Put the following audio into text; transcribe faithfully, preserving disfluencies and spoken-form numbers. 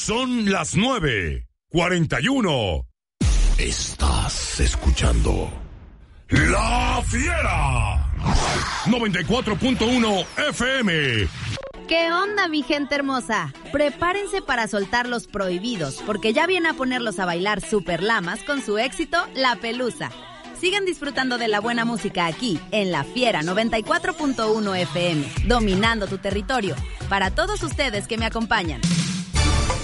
Son las nueve cuarenta y uno. Estás escuchando La Fiera noventa y cuatro punto uno F M. ¿Qué onda, mi gente hermosa? Prepárense para soltar los prohibidos, porque ya viene a ponerlos a bailar super lamas con su éxito La Pelusa. Sigan disfrutando de la buena música aquí, en La Fiera noventa y cuatro punto uno F M, dominando tu territorio. Para todos ustedes que me acompañan.